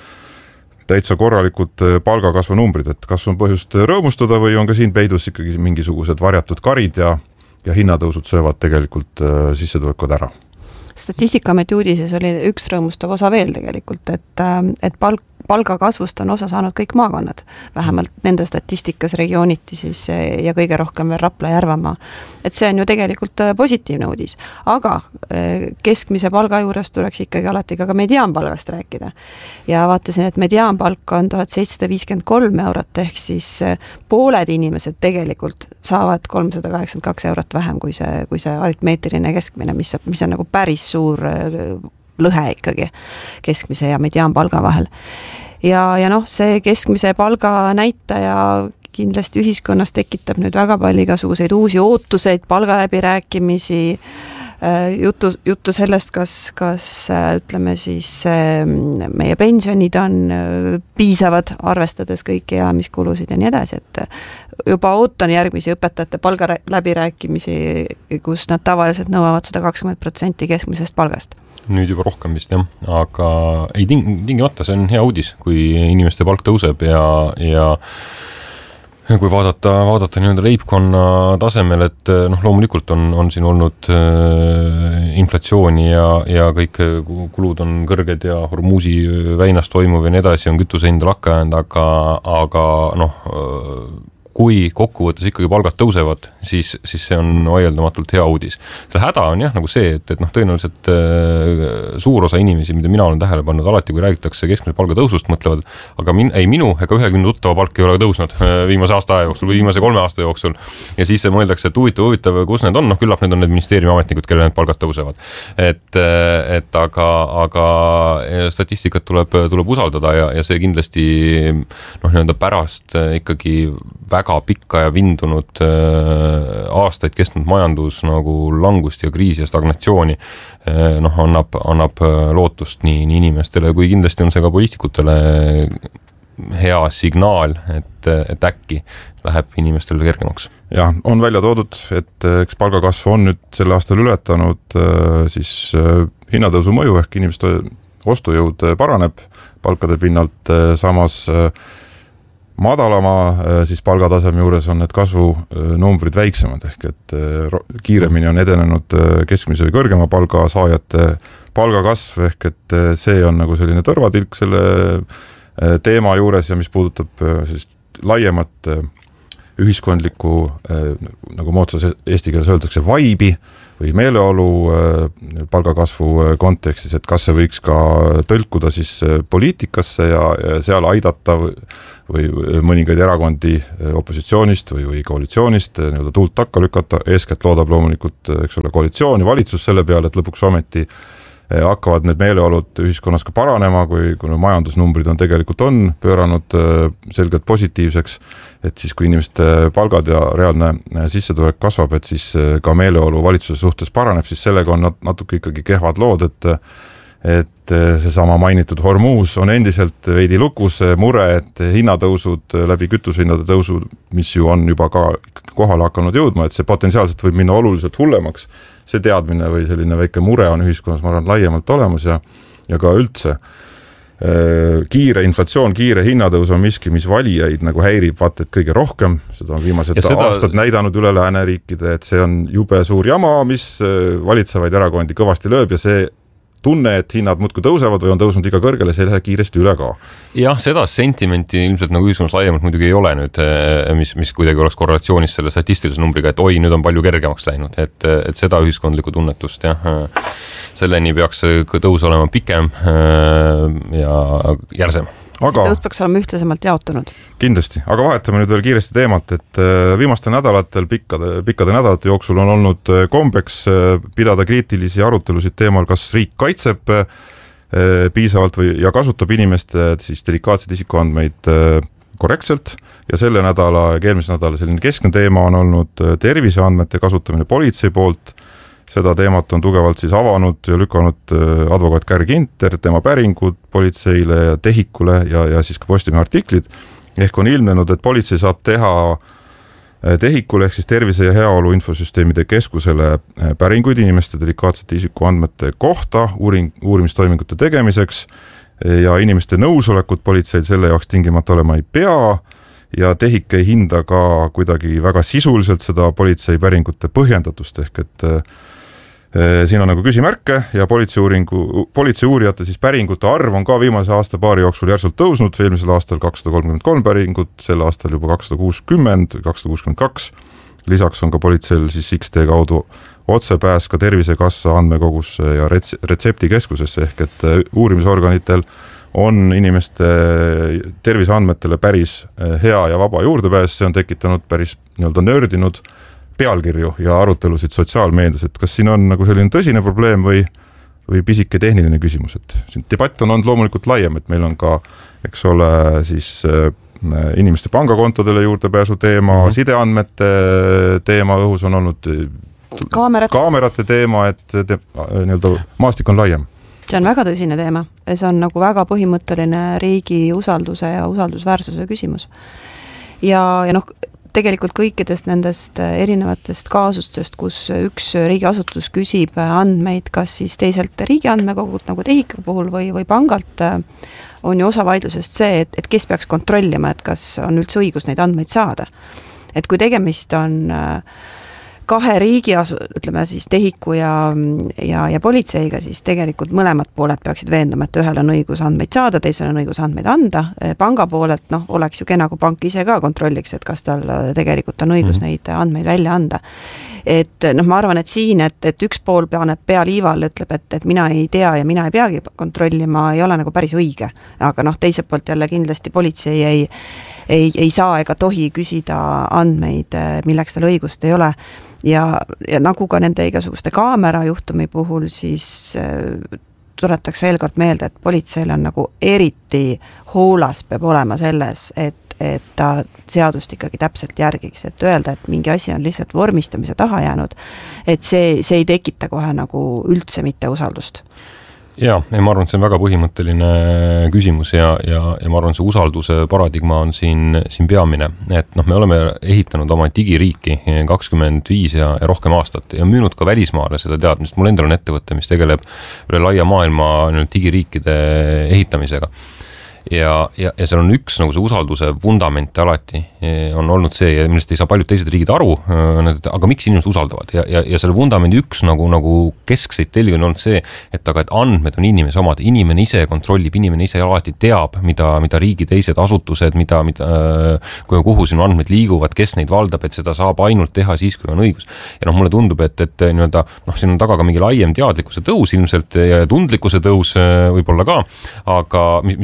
täitsa korralikud palgakasvu numbrid, et kas on põhjust rõõmustada või on ka siin peidus ikkagi mingisugused varjatud karid ja ja hinnatõusud söövad tegelikult äh, sissetulekud ära. Statistikaameti uudises oli üks rõõmustav osa veel tegelikult, et, et palk, palgakasvust on osa saanud kõik maakonnad, vähemalt nende statistikas regiooniti siis ja kõige rohkem veel Rapla ja Järvamaa. Et see on ju tegelikult positiivne uudis, aga keskmise palga juures tuleks ikkagi alati ka mediaanpalgast rääkida. Ja vaatasin, et mediaanpalk on tuhat seitsesada viiskümmend kolm eurot, ehk siis pooled inimesed tegelikult saavad kolmsada kaheksakümmend kaks eurot vähem kui see, kui see aritmeetiline keskmine, mis, mis on nagu päris suur lõhe ikkagi keskmise ja mediaanpalga vahel. Ja, ja noh, see keskmise palga näitaja kindlasti ühiskonnas tekitab nüüd väga palju igasuguseid uusi ootuseid, palgaläbirääkimisi, juttu, juttu sellest, kas, kas ütleme siis meie pensionid on piisavad, arvestades kõiki elamiskulusid ja nii edasi, et juba ootan järgmisi õpetajate palga läbirääkimisi, kus nad tavaliselt nõuavad sada kakskümmend protsenti keskmisest palgast. Nüüd juba rohkem vist, jah, aga ei ting, tingimata, see on hea uudis, kui inimeste palk tõuseb ja, ja kui vaadata, vaadata nii-öelda leibkonna tasemel, et noh, loomulikult on, on siin olnud äh, inflatsiooni ja, ja kõik kulud on kõrged ja Hormuzi väinas toimuv ja nii edasi on kütusehind lakka jäänud, aga, aga noh, kui kokkuvõttes ikkagi palgad tõusevad, siis, siis see on vaieldamatult hea uudis. See häda on jah nagu see, et, et noh, tõenäoliselt äh, suur osa inimesi, mida mina olen tähele pannud, alati kui räägitakse keskmise palga tõusust, mõtlevad, aga min, ei minu ega ühegi minu tuttava palk ei ole tõusnud äh, viimase aasta aja jooksul või viimase kolme aasta jooksul. Ja siis mõeldakse, et huvitav, huvitav, kus need on, noh küllap need on need ministeeriumi ametnikud, kelle need palgad tõusevad. Et, et aga, aga statistikat tuleb, tuleb usaldada ja, ja see kindlasti noh, nii-öelda pärast ikkagi väga pikka ja vindunud äh, aastaid kestnud majandus nagu langust ja kriisi ja stagnatsiooni äh, noh, annab, annab lootust nii, nii inimestele kui kindlasti on see ka poliitikutele hea signaal, et, et äkki läheb inimestele kergemaks. Ja, on välja toodud, et eks palgakasv on nüüd selle aastal ületanud äh, siis äh, hinnatõusu mõju ehk inimeste ostujõud paraneb palkade pinnalt, äh, samas äh, madalama siis palgataseme juures on need kasvunumbrid väiksemad, ehk et kiiremini on edenenud keskmise või kõrgema palga saajate palgakasv, ehk et see on nagu selline tõrvatilk selle teema juures ja mis puudutab sellist laiemat ühiskondlikku, nagu moodsas eesti keeles öeldakse, vaibi või meeleolu palgakasvu kontekstis, et kas see võiks ka tõlkuda siis poliitikasse ja, ja seal aidata või, või mõningaid erakondi opositsioonist või, või koalitsioonist nii-öelda tuult takka lükata, eeskätt loodab loomulikult, eks ole, koalitsioon ja valitsus selle peale, et lõpuks ometi hakkavad need meeleolud ühiskonnas ka paranema, kui, kui majandusnumbrid on tegelikult on pööranud selgelt positiivseks, et siis kui inimeste palgad ja reaalne sissetulek kasvab, et siis ka meeleolu valitsuse suhtes paraneb, siis sellega on natuke ikkagi kehvad lood, et et seesama mainitud Hormuz on endiselt veidi lukus, mure, et hinnatõusud läbi kütusehinnade tõusu, mis ju on juba ka kohale hakanud jõudma, et see potentsiaalselt võib minna oluliselt hullemaks. See teadmine või selline väike mure on ühiskonnas, ma arvan, laiemalt olemas ja, ja ka üldse. Kiire inflatsioon, kiire hinnatõus on miski, mis valijaid nagu häirib vaat et kõige rohkem. Seda on viimased seda... aastad näidanud üle lääneriikide, et see on jube suur jama, mis valitsevaid erakondi kõvasti lööb ja see tunne, et hinnad muudkui tõusevad või on tõusnud iga kõrgele, see läheb kiiresti üle ka. Jah, seda sentimenti ilmselt nagu ühiskonnas laiemalt muidugi ei ole nüüd, mis, mis kuidagi oleks korrelatsioonis selle statistilise numbriga, et oi, nüüd on palju kergemaks läinud, et, et seda ühiskondlikku tunnetust, jah, selleni peaks tõus olema pikem ja järsem. Aga tõus peaks olema ühtlasemalt jaotunud. Kindlasti, aga vahetame nüüd veel kiiresti teemalt, et viimastel nädalatel, pikkade, pikkade nädalate jooksul on olnud kombeks pidada kriitilisi arutelusid teemal, kas riik kaitseb piisavalt või, ja kasutab inimeste siis delikaatseid isikuandmeid korrektselt ja selle nädala, eelmise nädala selline keskne teema on olnud terviseandmete kasutamine politsei poolt. Seda teemat on tugevalt siis avanud ja lükanud advokaat Kärg Inter, tema päringud politseile ja tehikule ja, ja siis ka Postimehe artiklid. Ehk on ilmnenud, et politsei saab teha tehikule ehk siis tervise ja heaolu infosüsteemide keskusele päringuid inimeste delikaatsete isikuandmete kohta uuring, uurimistoimingute tegemiseks ja inimeste nõusolekut politseil selle jaoks tingimata olema ei pea ja tehik ei hinda ka kuidagi väga sisuliselt seda politsei päringute põhjendatust ehk et siin on nagu küsimärke ja politseiuuringu, politsei uurijate siis päringute arv on ka viimase aasta paari jooksul järsult tõusnud, eelmisel aastal kakssada kolmkümmend kolm päringut, sel aastal juba kakssada kuuskümmend, kakssada kuuskümmend kaks. Lisaks on ka politseil siis X T kaudu otsepääs ka Tervisekassa andmekogusse ja retseptikeskusesse ehk et uurimisorganitel on inimeste terviseandmetele päris hea ja vaba juurdepääs, see on tekitanud päris nii-öelda nördinud pealkirju ja arutelusid sotsiaalmeedias, et kas siin on nagu selline tõsine probleem või, või pisike tehniline küsimus, et siin debatt on olnud loomulikult laiem, et meil on ka, eks ole, siis inimeste pangakontodele juurdepääsu teema, mm-hmm. sideandmete teema õhus on olnud Kaamerad. kaamerate teema, et te, nii-öelda maastik on laiem. See on väga tõsine teema. See on nagu väga põhimõtteline riigi usalduse ja usaldusväärsuse küsimus. Ja, ja noh, tegelikult kõikidest nendest erinevatest kaasustest, kus üks riigiasutus küsib andmeid, kas siis teiselt riigi andmekogult nagu tehiku puhul või, või pangalt, on ju osa vaidlusest see, et, et kes peaks kontrollima, et kas on üldse õigus neid andmeid saada. Et kui tegemist on kahe riigi asu, ütleme siis tehiku ja, ja, ja politseiga, siis tegelikult mõlemad pooled peaksid veenduma, et ühel on õigus andmeid saada, teisel on õigus andmeid anda. Panga poolelt noh, oleks ju kena, kui pank ise ka kontrolliks, et kas tal tegelikult on õigus mm-hmm. neid andmeid välja anda. Et noh, ma arvan, et siin, et, et üks pool paneb pea liival, ütleb, et, et mina ei tea ja mina ei peagi kontrollima, ei ole nagu päris õige. Aga noh, teiselt poolt jälle kindlasti politsei ei, ei, ei saa ega tohi küsida andmeid, milleks tal õigust ei ole. Ja, ja nagu ka nende igasuguste kaamera juhtumi puhul, siis äh, tuletaks veel kord meelde, et politseil on nagu eriti hoolas peab olema selles, et, et ta seadust ikkagi täpselt järgiks, et öelda, et mingi asi on lihtsalt vormistamise taha jäänud, et see, see ei tekita kohe nagu üldse mitte usaldust. Jaa, ma arvan, et see on väga põhimõtteline küsimus ja, ja, ja ma arvan, see usalduse paradigma on siin, siin peamine, et noh, me oleme ehitanud oma digiriiki kakskümmend viis ja, ja rohkem aastat ja müünud ka välismaale seda teadmist. Mul endal on ettevõte, mis tegeleb üle laia maailma digiriikide ehitamisega. Ja, ja, ja seal on üks nagu see usalduse vundament alati on olnud see, millest ei saa paljud teised riigid aru, aga miks inimesed usaldavad ja, ja, ja selle vundamendi üks nagu, nagu keskseid telgi on olnud see, et aga et andmed on inimese omad, inimene ise kontrollib, inimene ise alati teab, mida, mida riigi teised asutused, mida, mida, kuhu sinu andmed liiguvad, kes neid valdab, et seda saab ainult teha siis, kui on õigus. Ja noh, mulle tundub, et, et nii-öelda, noh, siin on taga ka mingi laiem teadlikkuse tõus ilmselt ja tundlikkuse tõus võib-olla ka, aga mis, mis ei ole halb.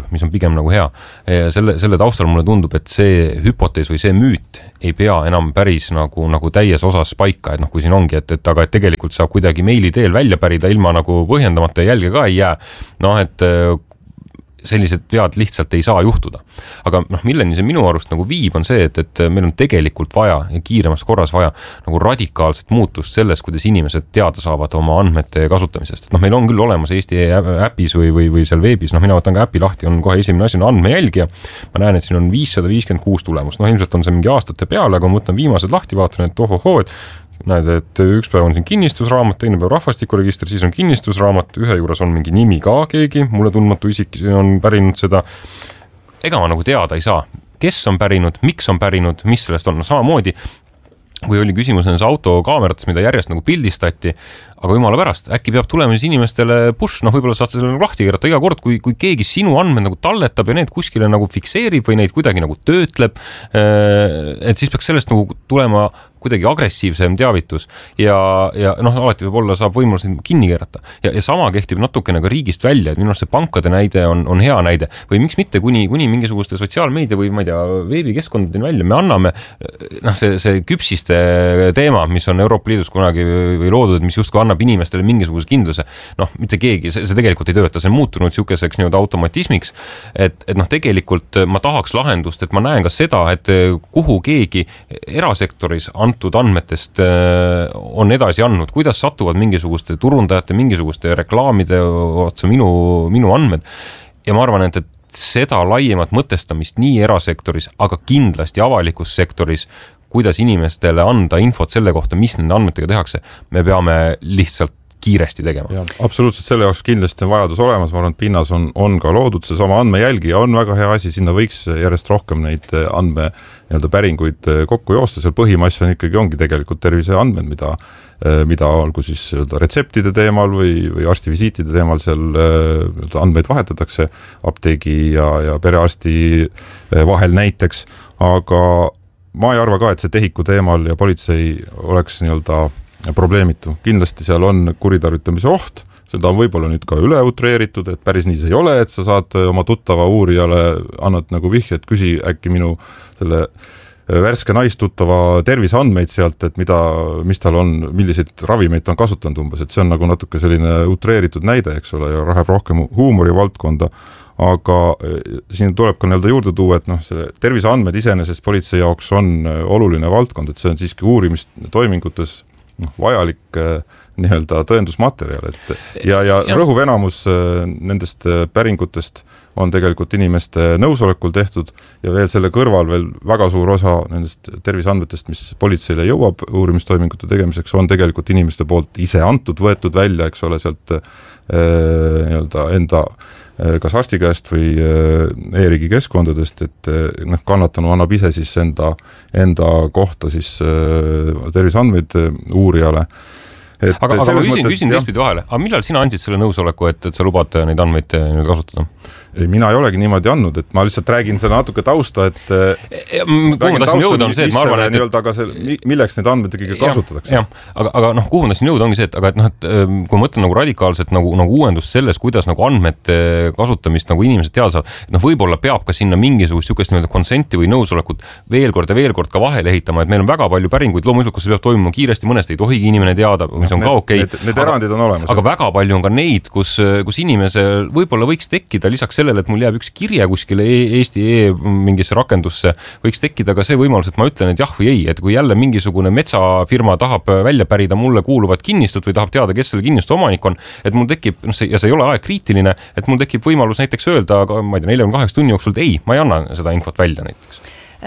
mis on pigem nagu hea. Selle, selle taustal mulle tundub, et see hüpotees või see müüt ei pea enam päris nagu, nagu täies osas paika, et noh, kui siin ongi, et, et aga et tegelikult saab kuidagi meili teel välja pärida ilma nagu põhjendamata ja jälge ka ei jää. Noh, et sellised vead lihtsalt ei saa juhtuda. Aga noh, milleni see minu arust nagu viib on see, et, et meil on tegelikult vaja ja kiiremas korras vaja nagu radikaalset muutust selles, kuidas inimesed teada saavad oma andmete kasutamisest. Et noh, meil on küll olemas Eesti äpis või, või, või seal veebis, noh, mina võtan ka äpi lahti, on kohe esimene asi on andmejälgija. Ma näen, et siin on viissada viiskümmend kuus tulemust. Noh, ilmselt on see mingi aastate peale, aga ma võtan viimased lahti, vaatan, et ohohoo, et näed, et üks päev on siin kinnistusraamat, teine päev rahvastikuregister, siis on kinnistusraamat, ühe juures on mingi nimi ka keegi, mulle tundmatu isik on pärinud seda. Ega ma nagu teada ei saa, kes on pärinud, miks on pärinud, mis sellest on. No, samamoodi, kui oli küsimus nendes autokaamerates, mida järjest nagu pildistati, aga jumala pärast, äkki peab tulema siis inimestele push, noh, võib-olla saad selle nagu lahti keerata iga kord, kui, kui keegi sinu andmed nagu talletab ja need kuskile nagu fikseerib või neid kuidagi nagu töötleb, et siis peaks sellest nagu tulema kuidagi agressiivsem teavitus ja, ja noh, alati võib olla, saab võimalus kinni keerata. Ja, ja sama kehtib natukene ka riigist välja, et minu arust see pankade näide on, on hea näide või miks mitte kuni, kuni mingisuguste sotsiaalmeedia või ma ei tea, veebikeskkondadeni välja, me anname noh, see, see küpsiste teema, mis on Euroopa Liidus kunagi või loodud, et mis justkui annab inimestele mingisuguse kindluse, noh, mitte keegi, see, see tegelikult ei tööta, see on muutunud siukeseks nii-öelda automatismiks, et, et noh, tegelikult ma tahaks lahendust, et ma näen ka seda, et kuhu keegi erasektoris antud andmetest on edasi andnud, kuidas satuvad mingisuguste turundajate, mingisuguste reklaamide otsa minu, minu andmed ja ma arvan, et, et seda laiemat mõtestamist nii erasektoris, aga kindlasti avalikus sektoris, kuidas inimestele anda infot selle kohta, mis nende andmetega tehakse, me peame lihtsalt kiiresti tegema. Ja, absoluutselt, selle jaoks kindlasti on vajadus olemas, ma arvan, et pinnas on, on ka loodud, see sama andmejälgija on väga hea asi, sinna võiks järjest rohkem neid andme nii-öelda päringuid kokku joosta, seal põhimass on ikkagi ongi tegelikult terviseandmed, mida, mida olgu siis retseptide teemal või, või arstivisiitide teemal seal andmeid vahetatakse apteegi ja, ja perearsti vahel näiteks, aga ma ei arva ka, et see tehiku teemal ja politsei oleks nii-öelda probleemitu. Kindlasti seal on kuritarvitamise oht, seda on võib-olla nüüd ka üle utreeritud, et päris nii see ei ole, et sa saad oma tuttava uurijale, annad nagu vihje, et küsi äkki minu selle värske naistuttava terviseandmeid sealt, et mida, mis tal on, milliseid ravimeid ta on kasutanud umbes, et see on nagu natuke selline utreeritud näide, eks ole, ja läheb rohkem huumori valdkonda, aga siin tuleb ka nii-öelda juurde tuua, et noh, see terviseandmed iseenesest politsei jaoks on oluline valdkond, et see on siiski uurimistoimingutes noh, vajalik nii-öelda tõendusmaterjal, et ja, ja, ja rõhuv enamus nendest päringutest on tegelikult inimeste nõusolekul tehtud ja veel selle kõrval veel väga suur osa nendest terviseandmetest, mis politseile jõuab uurimistoimingute tegemiseks, on tegelikult inimeste poolt ise antud, võetud välja, eks ole, sealt äh, nii-öelda enda kas arsti käest või e-riigi keskkondadest, et noh, kannatanu annab ise siis enda, enda kohta siis terviseandmeid uurijale. Et aga, aga ma küsin, küsin teistpidi vahele, aga millal sina andsid selle nõusoleku, et, et sa lubad neid andmeid nüüd kasutada? Ei, mina ei olegi niimoodi andnud, et ma lihtsalt räägin seda natuke tausta, et kuhu ma tahtsin jõuda on see, et ma arvan, et nii-öelda, aga see, milleks neid andmeid ikkagi kasutatakse. Jah, aga, aga noh, kuhu ma tahtsin jõuda ongi see, et, aga et noh, et kui ma mõtlen nagu radikaalselt nagu, nagu uuendust selles, kuidas nagu andmete kasutamist nagu inimesed teada saavad, et noh, võib-olla peab ka sinna mingisugust sükest nii-öelda konsenti või nõusolekut veel kord ja veel kord ka vahele ehitama, et meil on väga palju päringuid, loomulikult see peab toimuma kiiresti, mõnest ei tohigi inimene teada, mis on ka okei. Need, need erandid on olemas. Aga väga palju on ka neid, kus, kus inimesel võib-olla võiks tekkida lisaks sellele, et mul jääb üks kirje kuskile Eesti e mingisse rakendusse, võiks tekkida ka see võimalus, et ma ütlen, et jah või ei, et kui jälle mingisugune metsafirma tahab välja pärida mulle kuuluvat kinnistut või tahab teada, kes selle kinnistu omanik on, et mul tekib, no see, ja see ei ole aeg kriitiline, et mul tekib võimalus näiteks öelda, ma ei tea, neljakümne kaheksa tunni jooksul, et ei, ma ei anna seda infot välja näiteks.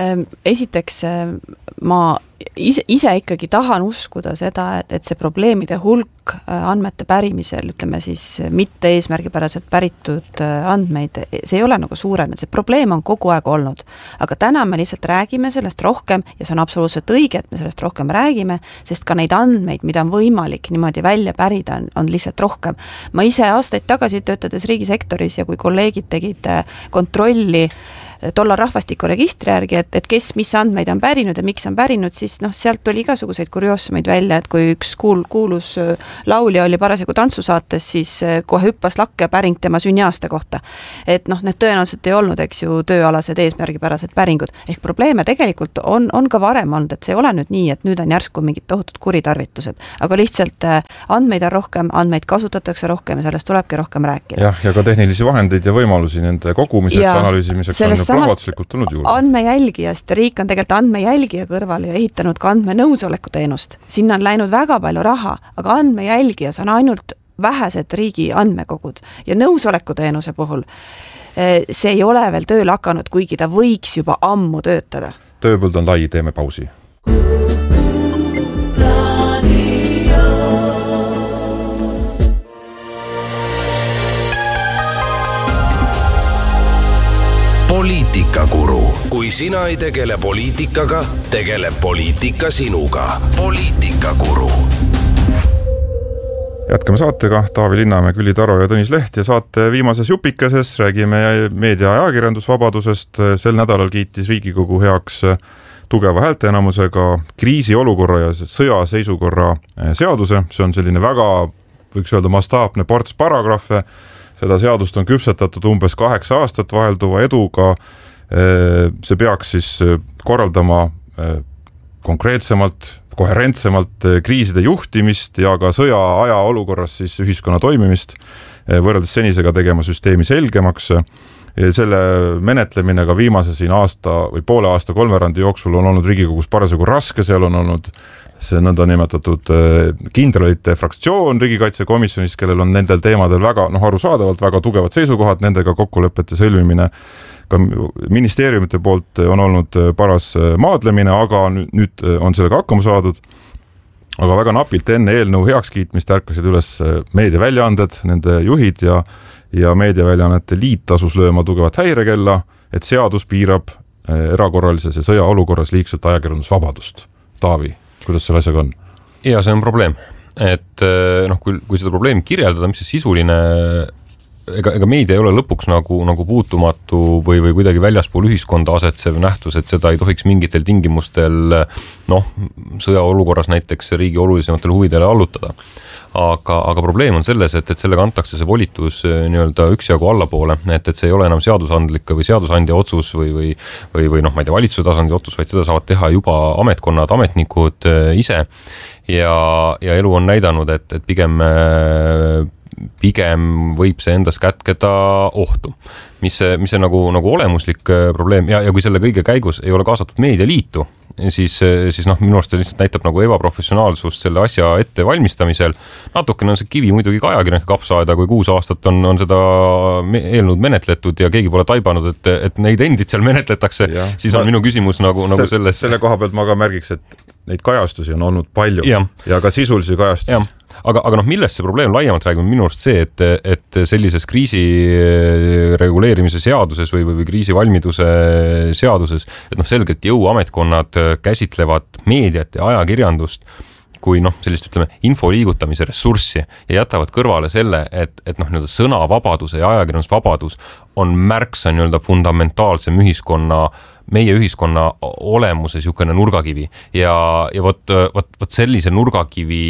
Esiteks ma ise, ise ikkagi tahan uskuda seda, et, et see probleemide hulk andmete pärimisel, ütleme siis mitte eesmärgipäraselt päritud andmeid, see ei ole nagu suurenenud, see probleem on kogu aeg olnud. Aga täna me lihtsalt räägime sellest rohkem ja see on absoluutselt õige, et me sellest rohkem räägime, sest ka neid andmeid, mida on võimalik niimoodi välja pärida, on, on lihtsalt rohkem. Ma ise aastaid tagasi töötades riigisektoris ja kui kolleegid tegid kontrolli tolla rahvastikuregistri järgi, et, et kes mis andmeid on pärinud ja miks on pärinud, siis noh, sealt tuli igasuguseid kurioosumeid välja, et kui üks kuul, kuulus laulja oli parasjagu tantsusaates, siis kohe hüppas lakke päring tema sünniaasta kohta. Et noh, need tõenäoliselt ei olnud, eks ju, tööalased eesmärgipärased päringud. Ehk probleeme tegelikult on, on ka varem olnud, et see ei ole nüüd nii, et nüüd on järsku mingid tohutud kuritarvitused, aga lihtsalt andmeid on rohkem, andmeid kasutatakse rohkem ja sellest tulebki rohkem rääkida. jah, ja ka tehnilisi vahendeid ja võimalusi nende kogumiseks, ja analüüsimiseks on plahvatuslikult tulnud juurde. Andmejälgijast, riik on tegelikult andmejälgija kõrval ja ehitanud ka andmenõusoleku teenust. Sinna on läinud väga palju raha, aga andmejälgijas on ainult vähesed riigi andmekogud ja nõusoleku teenuse puhul see ei ole veel tööle hakanud, kuigi ta võiks juba ammu töötada. Tööpõld on lai, teeme pausi. Poliitikakuru. Kui sina ei tegele poliitikaga, tegeleb poliitika sinuga. Poliitikakuru. Jätkame saatega. Taavi Linnamäe, Külli Taro ja Tõnis Leht ja saate viimases jupikeses räägime meedia- ja ajakirjandusvabadusest. Sel nädalal kiitis Riigikogu heaks tugeva häälteenamusega kriisiolukorra ja sõjaseisukorra seaduse. See on selline väga, võiks öelda, mastaapne ports paragrahve. Seda seadust on küpsetatud umbes kaheksa aastat vahelduva eduga. See peaks siis korraldama konkreetsemalt, koherentsemalt kriiside juhtimist ja ka sõja aja olukorras siis ühiskonna toimimist, võrreldes senisega tegema süsteemi selgemaks. Selle menetlemine ka viimase siin aasta või poole aasta kolmveerandi jooksul on olnud Riigikogus parasjagu raske, seal on olnud see nõnda nimetatud kindralite fraktsioon riigikaitsekomisjonis, kellel on nendel teemadel väga, noh, arusaadavalt väga tugevad seisukohad, nendega kokkulepete sõlmimine. Ka ministeeriumite poolt on olnud paras maadlemine, aga nüüd on sellega hakkama saadud. Aga väga napilt enne eelnõu heakskiitmist ärkasid üles meediaväljaanded, nende juhid ja, ja meediaväljaannete liit tasus lööma tugevat häirekella, et seadus piirab erakorralises ja sõjaolukorras liigselt ajakirjandusvabadust. Taavi, kuidas selle asjaga on? Ja see on probleem, et noh, kui, kui seda probleemi kirjeldada, mis see sisuline, ega, ega meedia ei ole lõpuks nagu, nagu puutumatu või, või kuidagi väljaspool ühiskonda asetsev nähtus, et seda ei tohiks mingitel tingimustel noh, sõjaolukorras näiteks riigi olulisematele huvidele allutada. Aga, aga probleem on selles, et, et sellega antakse see volitus nii-öelda üksjagu allapoole, et, et see ei ole enam seadusandlik või seadusandja otsus või, või, või, või noh, ma ei tea, valitsuse tasandi otsus, vaid seda saavad teha juba ametkonnad, ametnikud ise ja, ja elu on näidanud, et, et pigem, pigem võib see endas kätkeda ohtu. Mis see, mis see nagu, nagu olemuslik probleem ja, ja kui selle kõige käigus ei ole kaasatud meedialiitu, siis, siis noh, minu arust lihtsalt näitab nagu ebaprofessionaalsust selle asja ette valmistamisel. Natukene on see kivi muidugi ka ajakirjanike kapsaaeda, kui kuus aastat on, on seda eelnõud menetletud ja keegi pole taibanud, et, et neid endid seal menetletakse, ja, siis on ma, minu küsimus nagu, nagu selles... Selle koha pealt ma ka märgiks, et neid kajastusi on olnud palju ja, ja ka sisulisi kajastusi. Ja. Aga, aga noh, millest see probleem laiemalt räägime minu arust see, et, et sellises kriisi reguleerimise seaduses või, või kriisivalmiduse seaduses, et noh, selgelt jõuametkonnad käsitlevad meediat ja ajakirjandust kui noh, sellist ütleme info liigutamise ressurssi ja jätavad kõrvale selle, et, et noh, nii-öelda sõnavabaduse ja ajakirjandusvabadus on märksa nii-öelda fundamentaalsem ühiskonna meie ühiskonna olemuse siukene nurgakivi ja, ja vot, vot, vot sellise nurgakivi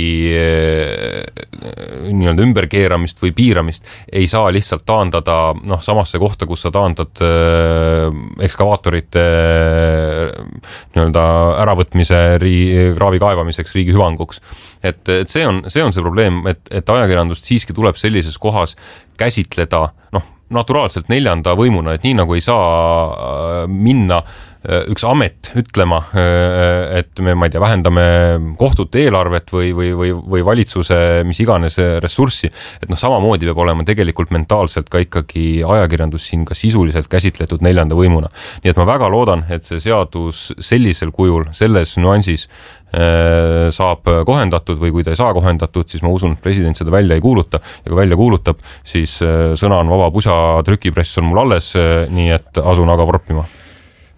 nii-öelda ümberkeeramist või piiramist ei saa lihtsalt taandada noh, samasse kohta, kus sa taandad ekskavaatorite nii-öelda äravõtmise rii, kraavi kaevamiseks riigi hüvanguks. Et, et see on, see on see probleem, et, et ajakirjandust siiski tuleb sellises kohas käsitleda noh, naturaalselt neljanda võimuna, et nii nagu ei saa minna üks amet ütlema, et me, ma ei tea, vähendame kohtute eelarvet või, või, või, või valitsuse mis iganes ressurssi, et noh, samamoodi peab olema tegelikult mentaalselt ka ikkagi ajakirjandus siin ka sisuliselt käsitletud neljanda võimuna. Nii et ma väga loodan, et see seadus sellisel kujul, selles nüansis saab kohendatud või kui ta ei saa kohendatud, siis ma usun, et president seda välja ei kuuluta ja kui välja kuulutab, siis sõna on vaba pusa, trükipress on mul alles, nii et asun aga vorpima.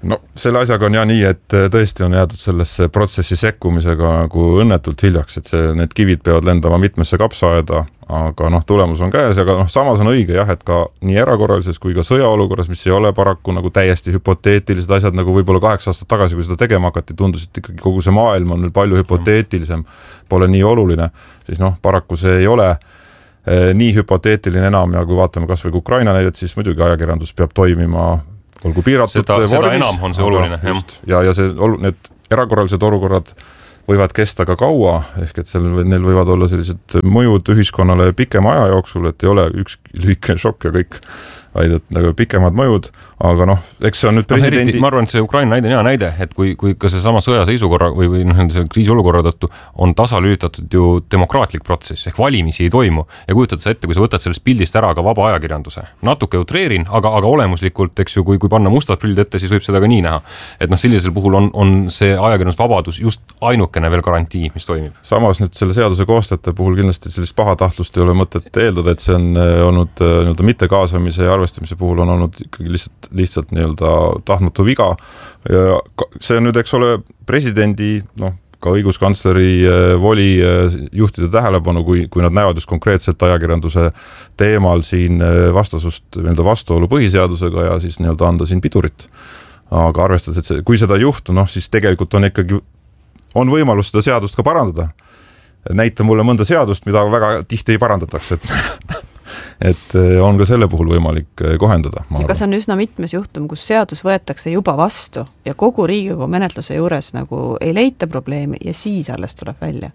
no selle asjaga on ja nii, et tõesti on jäädud sellesse protsessi sekkumisega nagu õnnetult hiljaks, et see, need kivid peavad lendama mitmesse kapsaaeda, aga noh, tulemus on käes, aga noh, samas on õige jah, et ka nii erakorralises kui ka sõjaolukorras, mis ei ole paraku nagu täiesti hüpoteetilised asjad, nagu võib-olla kaheksa aastat tagasi, kui seda tegema hakati, tundus, et ikkagi kogu see maailm on nüüd palju hüpoteetilisem, pole nii oluline, siis noh, paraku see ei ole eh, nii hüpoteetiline enam ja kui vaatame kas või Ukraina näidet, siis muidugi ajakirjandus peab toimima olgu piiratud seda, vormis. Seda enam on see oluline. Just, ja, ja see, need erakorralised olukorrad võivad kesta ka kaua, ehk et seal, neil võivad olla sellised mõjud ühiskonnale pikema aja jooksul, et ei ole üks lühikene šokk ja kõik, vaid et nagu pikemad mõjud, aga noh, eks see on nüüd presidendi... No, eriti, ma arvan, et see Ukraina näide on hea näide, et kui, kui ka see sama sõjaseisukorra või, või noh, selle kriisiolukorra tõttu on tasalülitatud ju demokraatlik protsess, ehk valimisi ei toimu ja kujutad sa ette, kui sa võtad sellest pildist ära ka vaba ajakirjanduse. Natuke utreerin, aga, aga olemuslikult, eks ju, kui, kui panna mustad pildid ette, siis võib seda ka nii näha. Et noh, sellisel puhul on, on see ajakirjandusvabadus just ainukene veel garantii, mis toimib. Samas nüüd selle seaduse koostajate puhul kindlasti sellist pahatahtlust ei ole mõtet eeldada, et see on olnud nii-öelda mittekaasamise ja arvestamise puhul on olnud ikkagi lihtsalt, lihtsalt nii-öelda tahtmatu viga. Ja see on nüüd, eks ole, presidendi, noh, ka õiguskantsleri voli juhtida tähelepanu, kui, kui nad näevad just konkreetselt ajakirjanduse teemal siin vastasust nii-öelda vastuolu põhiseadusega ja siis nii-öelda anda siin pidurit. Aga arvestades, et see, kui seda ei juhtu, noh, siis tegelikult on ikkagi on võimalus seda seadust ka parandada. Näita mulle mõnda seadust, mida väga tihti ei parandatakse, et et on ka selle puhul võimalik kohendada. Aga see on üsna mitmes juhtum, kus seadus võetakse juba vastu ja kogu Riigikogu menetluse juures nagu ei leita probleemi ja siis alles tuleb välja.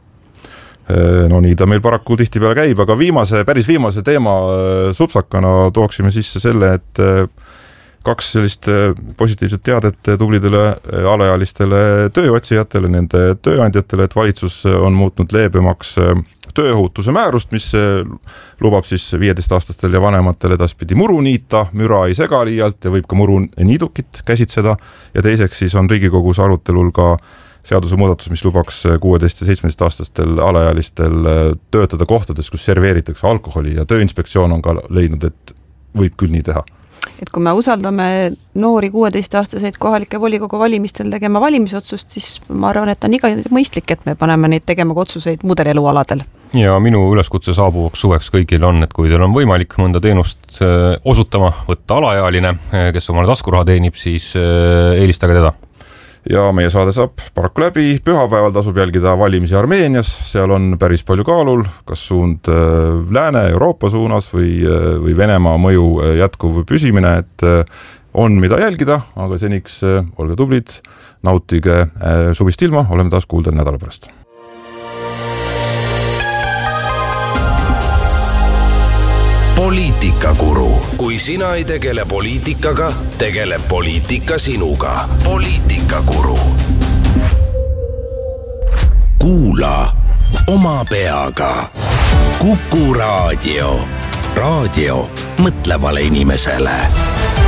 No nii ta meil paraku tihti peale käib, aga viimase, päris viimase teema supsakana tooksime sisse selle, et kaks sellist positiivset teadet tublidele alaealistele tööotsijatele, nende tööandjatele, et valitsus on muutnud leebemaks tööohutuse määrust, mis lubab siis viieteistaastastel ja vanematel edaspidi muru niita, müra ei sega liialt ja võib ka muru niidukit käsitseda ja teiseks siis on Riigikogus arutelul ka seaduse muudatus, mis lubaks kuueteist ja seitsmeteistaastastel alaealistel töötada kohtades, kus serveeritakse alkoholi ja Tööinspektsioon on ka leidnud, et võib küll nii teha. Et kui me usaldame noori kuueteistaastaseid kohalike volikogu valimistel tegema valimisotsust, siis ma arvan, et on iga mõistlik, et me paneme neid tegema otsuseid muudelelualadel. Ja minu üleskutse saabuvaks suveks kõigil on, et kui teil on võimalik mõnda teenust osutama, võtta alaealine, kes omale taskuraha teenib, siis eelistage teda. Ja meie saade saab paraku läbi, pühapäeval tasub jälgida valimisi Armeenias, seal on päris palju kaalul, kas suund Lääne Euroopa suunas või, või Venemaa mõju jätkuv püsimine, et on mida jälgida, aga seniks olge tublid, nautige suvist ilma, oleme taas kuuldel nädala pärast. Poliitikakuru. Kui sina ei tegele poliitikaga, tegele poliitika sinuga. Poliitikakuru. Kuula oma peaga. Kuku raadio. Raadio mõtlevale inimesele.